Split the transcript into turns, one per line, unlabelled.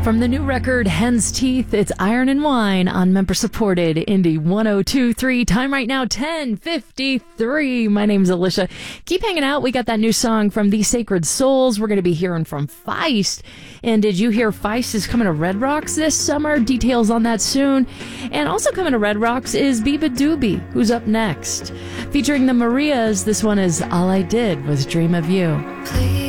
From the new record, Hen's Teeth, it's Iron and Wine on member-supported Indie 102.3. Time right now, 10:53. My name's Alicia. Keep hanging out. We got that new song from The Sacred Souls. We're going to be hearing from Feist. And did you hear Feist is coming to Red Rocks this summer? Details on that soon. And also coming to Red Rocks is Biba Doobie, who's up next. Featuring the Marias, this one is All I Did Was Dream of You.
Please.